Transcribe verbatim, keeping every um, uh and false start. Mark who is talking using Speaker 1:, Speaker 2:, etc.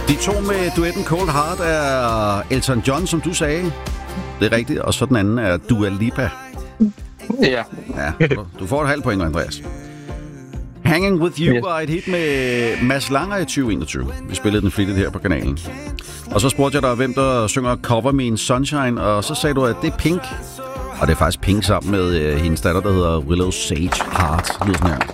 Speaker 1: De to med duetten Cold Heart er Elton John, som du sagde. Det er rigtigt. Og så den anden er Dua Lipa.
Speaker 2: Ja.
Speaker 1: Ja, du får et halvt point, Andreas. Hanging With You
Speaker 2: Yes.
Speaker 1: var et hit med Mads Langer i tyve enogtyve. Vi spillede den flittigt her på kanalen. Og så spurgte jeg dig, hvem der synger Cover Me in Sunshine, og så sagde du, at det er Pink. Og det er faktisk Pink sammen med øh, hendes datter, der hedder Willow Sage Hart. Det lyder sådan her.